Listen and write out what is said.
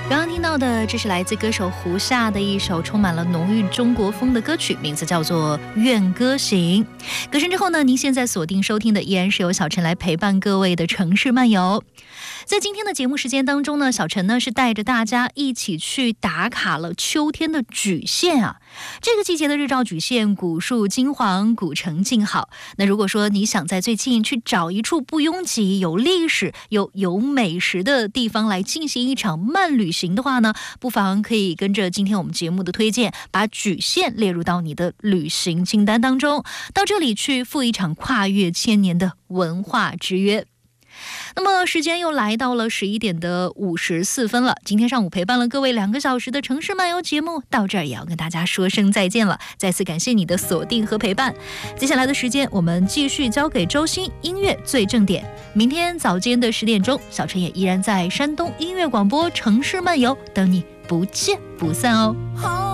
刚刚听到的，这是来自歌手胡夏的一首充满了浓郁中国风的歌曲，名字叫做《愿歌行》。歌声之后呢，您现在锁定收听的依然是由小陈来陪伴各位的城市漫游。在今天的节目时间当中呢，小陈呢是带着大家一起去打卡了秋天的莒县啊。这个季节的日照莒县，古树金黄，古城静好。那如果说你想在最近去找一处不拥挤、有历史又有美食的地方来进行一场慢旅行的话呢，不妨可以跟着今天我们节目的推荐，把莒县列入到你的旅行清单当中，到这里去赴一场跨越千年的文化之约。那么时间又来到了11:54了，今天上午陪伴了各位2个小时的城市漫游节目到这儿也要跟大家说声再见了，再次感谢你的锁定和陪伴。接下来的时间我们继续交给周星音乐最正点，明天早间的10点钟，小陈也依然在山东音乐广播城市漫游等你不见不散哦。